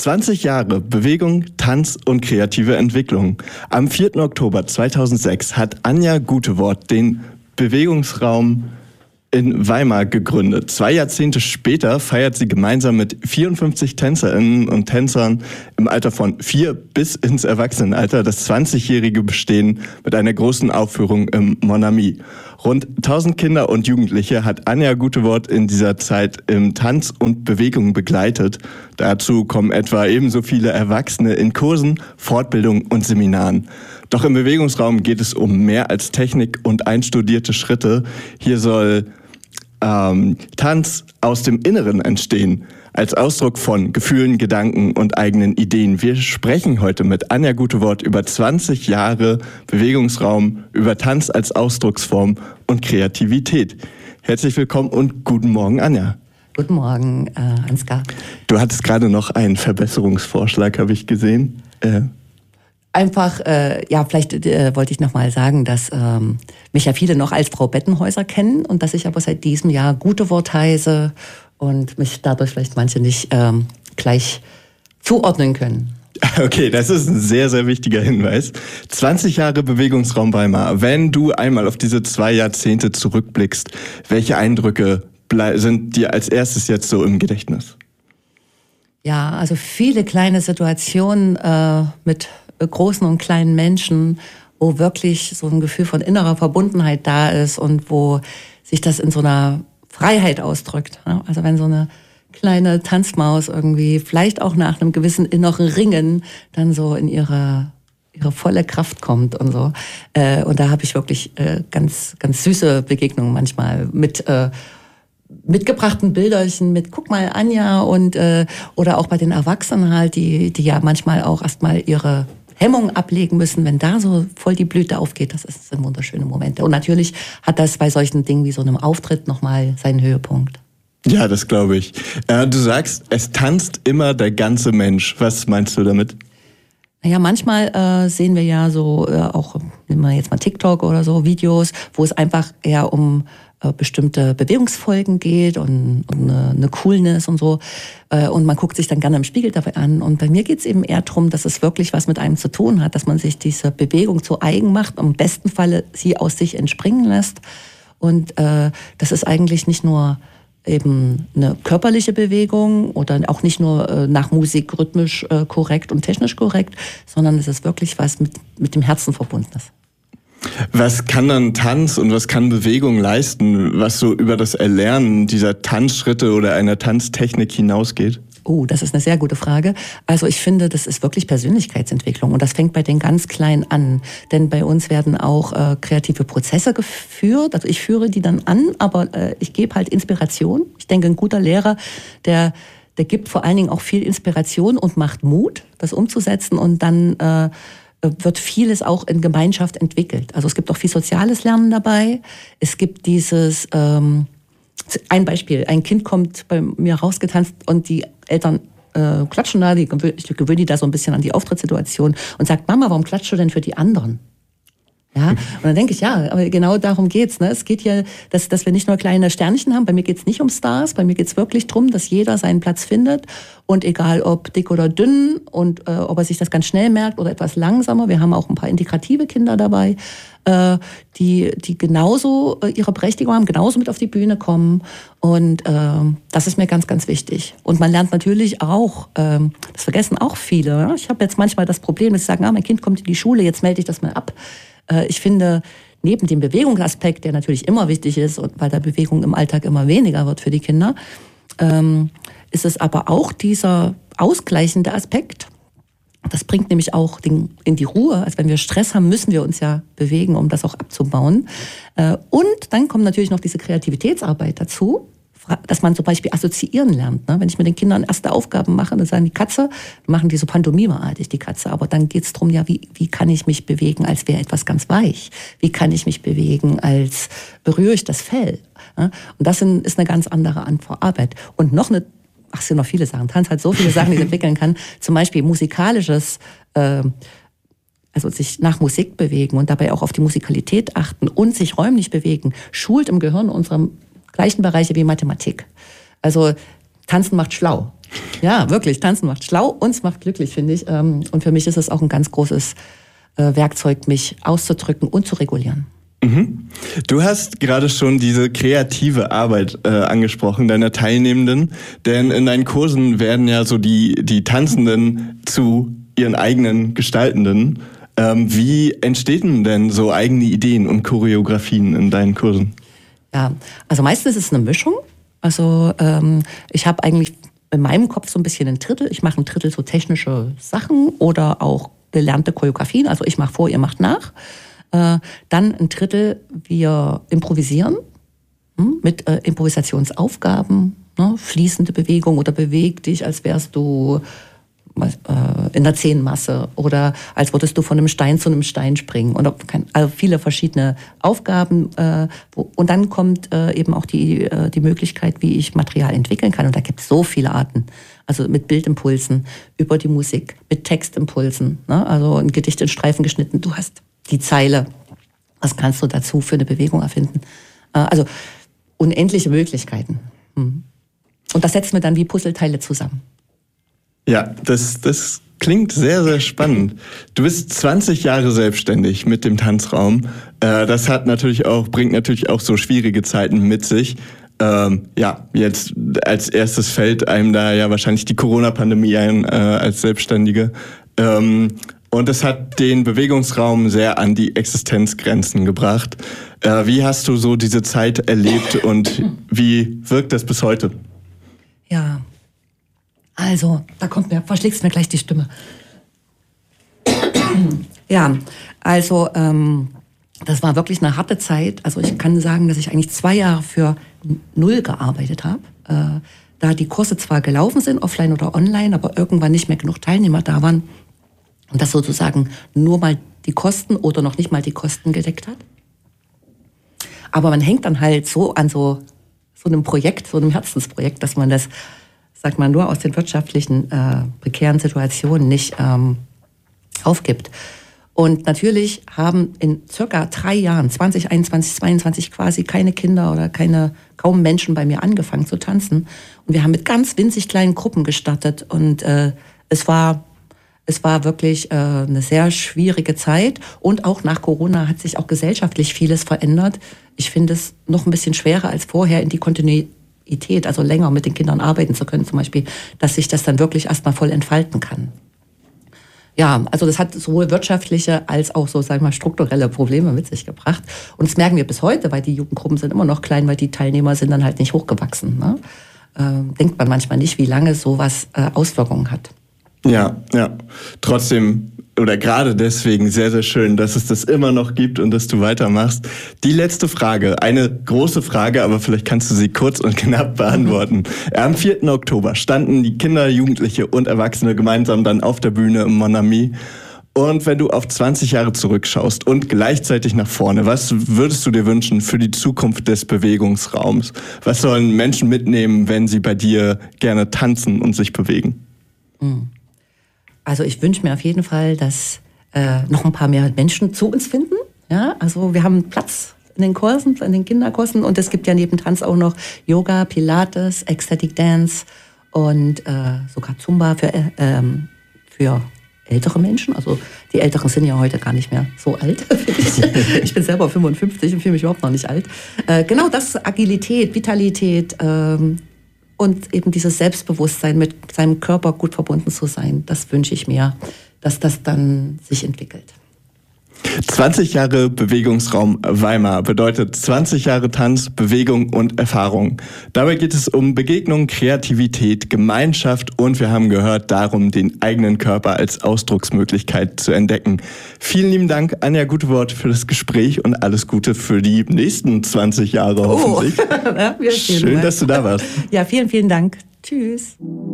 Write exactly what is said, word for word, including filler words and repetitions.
zwanzig Jahre Bewegung, Tanz und kreative Entwicklung. Am vierten Oktober zweitausendsechs hat Anja Gutewort den Bewegungsraum in Weimar gegründet. Zwei Jahrzehnte später feiert sie gemeinsam mit vierundfünfzig Tänzerinnen und Tänzern im Alter von vier bis ins Erwachsenenalter das zwanzigjährige Bestehen mit einer großen Aufführung im Mon Ami. Rund tausend Kinder und Jugendliche hat Anja Gutewort in dieser Zeit im Tanz und Bewegung begleitet. Dazu kommen etwa ebenso viele Erwachsene in Kursen, Fortbildungen und Seminaren. Doch im Bewegungsraum geht es um mehr als Technik und einstudierte Schritte. Hier soll ähm, Tanz aus dem Inneren entstehen, als Ausdruck von Gefühlen, Gedanken und eigenen Ideen. Wir sprechen heute mit Anja Gutewort über zwanzig Jahre Bewegungsraum, über Tanz als Ausdrucksform und Kreativität. Herzlich willkommen und guten Morgen, Anja. Guten Morgen, äh, Ansgar. Du hattest gerade noch einen Verbesserungsvorschlag, habe ich gesehen. Äh, Einfach, äh, ja, vielleicht äh, wollte ich noch mal sagen, dass ähm, mich ja viele noch als Frau Bettenhäuser kennen und dass ich aber seit diesem Jahr Gutewort heiße und mich dadurch vielleicht manche nicht ähm, gleich zuordnen können. Okay, das ist ein sehr, sehr wichtiger Hinweis. zwanzig Jahre Bewegungsraum Weimar. Wenn du einmal auf diese zwei Jahrzehnte zurückblickst, welche Eindrücke blei- sind dir als erstes jetzt so im Gedächtnis? Ja, also viele kleine Situationen äh, mit großen und kleinen Menschen, wo wirklich so ein Gefühl von innerer Verbundenheit da ist und wo sich das in so einer Freiheit ausdrückt. Also wenn so eine kleine Tanzmaus irgendwie vielleicht auch nach einem gewissen inneren Ringen dann so in ihre ihre volle Kraft kommt und so. Und da habe ich wirklich ganz ganz süße Begegnungen manchmal mit mitgebrachten Bilderchen mit, guck mal, Anja, und äh, oder auch bei den Erwachsenen halt, die die ja manchmal auch erstmal ihre Hemmungen ablegen müssen, wenn da so voll die Blüte aufgeht. Das ist ein wunderschöne Momente. Und natürlich hat das bei solchen Dingen wie so einem Auftritt nochmal seinen Höhepunkt. Ja, das glaube ich. Äh, du sagst, es tanzt immer der ganze Mensch. Was meinst du damit? Naja, manchmal äh, sehen wir ja so, äh, auch, nehmen wir jetzt mal TikTok oder so, Videos, wo es einfach eher um äh, bestimmte Bewegungsfolgen geht und, und eine, eine Coolness und so. Äh, und man guckt sich dann gerne im Spiegel dabei an. Und bei mir geht es eben eher darum, dass es wirklich was mit einem zu tun hat, dass man sich diese Bewegung zu eigen macht, im besten Falle sie aus sich entspringen lässt. Und äh, das ist eigentlich nicht nur eben eine körperliche Bewegung oder auch nicht nur äh, nach Musik rhythmisch äh, korrekt und technisch korrekt, sondern es ist wirklich was mit, mit dem Herzen Verbundenes. Was kann dann Tanz und was kann Bewegung leisten, was so über das Erlernen dieser Tanzschritte oder einer Tanztechnik hinausgeht? Oh, das ist eine sehr gute Frage. Also ich finde, das ist wirklich Persönlichkeitsentwicklung und das fängt bei den ganz Kleinen an. Denn bei uns werden auch äh, kreative Prozesse geführt. Also ich führe die dann an, aber äh, ich gebe halt Inspiration. Ich denke, ein guter Lehrer, der, der gibt vor allen Dingen auch viel Inspiration und macht Mut, das umzusetzen, und dann äh, wird vieles auch in Gemeinschaft entwickelt. Also es gibt auch viel soziales Lernen dabei. Es gibt dieses... Ähm, Ein Beispiel, ein Kind kommt bei mir rausgetanzt und die Eltern äh, klatschen da, die, ich gewöhne die da so ein bisschen an die Auftrittssituation und sagt, Mama, warum klatschst du denn für die anderen? Ja, und dann denke ich, ja, aber genau darum geht's. Ne? Es geht ja, dass, dass wir nicht nur kleine Sternchen haben. Bei mir geht's nicht um Stars, bei mir geht's wirklich drum, dass jeder seinen Platz findet. Und egal ob dick oder dünn und äh, ob er sich das ganz schnell merkt oder etwas langsamer. Wir haben auch ein paar integrative Kinder dabei, äh, die, die genauso äh, ihre Berechtigung haben, genauso mit auf die Bühne kommen. Und äh, das ist mir ganz, ganz wichtig. Und man lernt natürlich auch, äh, das vergessen auch viele. Ja? Ich habe jetzt manchmal das Problem, dass sie sagen, ah, mein Kind kommt in die Schule, jetzt melde ich das mal ab. Ich finde, neben dem Bewegungsaspekt, der natürlich immer wichtig ist, und weil der Bewegung im Alltag immer weniger wird für die Kinder, ähm, ist es aber auch dieser ausgleichende Aspekt. Das bringt nämlich auch den, in die Ruhe. Also wenn wir Stress haben, müssen wir uns ja bewegen, um das auch abzubauen. Äh, und dann kommt natürlich noch diese Kreativitätsarbeit dazu, dass man zum Beispiel assoziieren lernt. Ne? Wenn ich mit den Kindern erste Aufgaben mache, dann sagen die Katze, machen die so pantomimeartig, die Katze. Aber dann geht's drum, ja, wie, wie kann ich mich bewegen, als wäre etwas ganz weich? Wie kann ich mich bewegen, als berühre ich das Fell? Ne? Und das ist eine ganz andere Arbeit. Und noch eine, ach, es sind noch viele Sachen. Tanz hat so viele Sachen, die es entwickeln kann. Zum Beispiel musikalisches, äh, also sich nach Musik bewegen und dabei auch auf die Musikalität achten und sich räumlich bewegen, schult im Gehirn unserem gleichen Bereiche wie Mathematik. Also Tanzen macht schlau. Ja, wirklich. Tanzen macht schlau und es macht glücklich, finde ich. Und für mich ist es auch ein ganz großes Werkzeug, mich auszudrücken und zu regulieren. Mhm. Du hast gerade schon diese kreative Arbeit äh, angesprochen, deiner Teilnehmenden. Denn in deinen Kursen werden ja so die, die Tanzenden zu ihren eigenen Gestaltenden. Ähm, wie entstehen denn so eigene Ideen und Choreografien in deinen Kursen? Ja, also meistens ist es eine Mischung. Also ähm, ich habe eigentlich in meinem Kopf so ein bisschen ein Drittel. Ich mache ein Drittel so technische Sachen oder auch gelernte Choreografien. Also ich mache vor, ihr macht nach. Äh, dann ein Drittel, wir improvisieren hm, mit äh, Improvisationsaufgaben, ne? Fließende Bewegung oder beweg dich, als wärst du äh, in der Zehenmasse oder als würdest du von einem Stein zu einem Stein springen. Und also viele verschiedene Aufgaben. Äh, wo, und dann kommt äh, eben auch die, äh, die Möglichkeit, wie ich Material entwickeln kann. Und da gibt es so viele Arten. Also mit Bildimpulsen, über die Musik, mit Textimpulsen. Ne? Also ein Gedicht in Streifen geschnitten. Du hast die Zeile, was kannst du dazu für eine Bewegung erfinden? Also unendliche Möglichkeiten. Und das setzen wir dann wie Puzzleteile zusammen. Ja, das, das klingt sehr, sehr spannend. Du bist zwanzig Jahre selbstständig mit dem Tanzraum. Das hat natürlich auch, bringt natürlich auch so schwierige Zeiten mit sich. Ähm, ja, jetzt als erstes fällt einem da ja wahrscheinlich die Corona-Pandemie ein äh, als Selbstständige. Ähm, Und es hat den Bewegungsraum sehr an die Existenzgrenzen gebracht. Äh, wie hast du so diese Zeit erlebt und wie wirkt das bis heute? Ja, also, da kommt mir, verschlägst mir gleich die Stimme. Ja, also, ähm, das war wirklich eine harte Zeit. Also ich kann sagen, dass ich eigentlich zwei Jahre für null gearbeitet habe. Äh, da die Kurse zwar gelaufen sind, offline oder online, aber irgendwann nicht mehr genug Teilnehmer da waren. Und das sozusagen nur mal die Kosten oder noch nicht mal die Kosten gedeckt hat. Aber man hängt dann halt so an so, so einem Projekt, so einem Herzensprojekt, dass man das, sagt man, nur aus den wirtschaftlichen äh, prekären Situationen nicht ähm, aufgibt. Und natürlich haben in circa drei Jahren, zwanzig einundzwanzig, zweiundzwanzig, quasi keine Kinder oder keine, kaum Menschen bei mir angefangen zu tanzen. Und wir haben mit ganz winzig kleinen Gruppen gestartet. Und äh, es war... Es war wirklich äh, eine sehr schwierige Zeit und auch nach Corona hat sich auch gesellschaftlich vieles verändert. Ich finde es noch ein bisschen schwerer als vorher in die Kontinuität, also länger mit den Kindern arbeiten zu können zum Beispiel, dass sich das dann wirklich erstmal voll entfalten kann. Ja, also das hat sowohl wirtschaftliche als auch so, sagen wir mal, strukturelle Probleme mit sich gebracht. Und das merken wir bis heute, weil die Jugendgruppen sind immer noch klein, weil die Teilnehmer sind dann halt nicht hochgewachsen. Ne? Äh, denkt man manchmal nicht, wie lange sowas äh, Auswirkungen hat. Ja, ja. Trotzdem oder gerade deswegen sehr, sehr schön, dass es das immer noch gibt und dass du weitermachst. Die letzte Frage, eine große Frage, aber vielleicht kannst du sie kurz und knapp beantworten. Am vierten Oktober standen die Kinder, Jugendliche und Erwachsene gemeinsam dann auf der Bühne im Mon Ami. Und wenn du auf zwanzig Jahre zurückschaust und gleichzeitig nach vorne, was würdest du dir wünschen für die Zukunft des Bewegungsraums? Was sollen Menschen mitnehmen, wenn sie bei dir gerne tanzen und sich bewegen? Mhm. Also ich wünsche mir auf jeden Fall, dass äh, noch ein paar mehr Menschen zu uns finden. Ja, also wir haben Platz in den Kursen, in den Kinderkursen und es gibt ja neben Tanz auch noch Yoga, Pilates, Ecstatic Dance und äh, sogar Zumba für, äh, ähm, für ältere Menschen. Also die Älteren sind ja heute gar nicht mehr so alt, finde ich. Ich bin selber fünfundfünfzig und fühle mich überhaupt noch nicht alt. Äh, genau das, Agilität, Vitalität, ähm, und eben dieses Selbstbewusstsein, mit seinem Körper gut verbunden zu sein, das wünsche ich mir, dass das dann sich entwickelt. zwanzig Jahre Bewegungsraum Weimar bedeutet zwanzig Jahre Tanz, Bewegung und Erfahrung. Dabei geht es um Begegnung, Kreativität, Gemeinschaft und wir haben gehört, darum, den eigenen Körper als Ausdrucksmöglichkeit zu entdecken. Vielen lieben Dank, Anja Gutewort, für das Gespräch und alles Gute für die nächsten zwanzig Jahre hoffentlich. Oh. Ja, Schön, dass du da warst. Ja, vielen, vielen Dank. Tschüss.